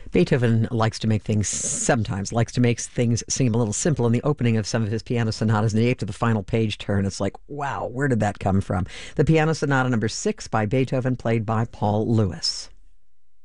Beethoven sometimes likes to make things seem a little simple in the opening of some of his piano sonatas, and you get to the final page turn. It's like, wow, where did that come from? The Piano Sonata number 6 by Beethoven, played by Paul Lewis.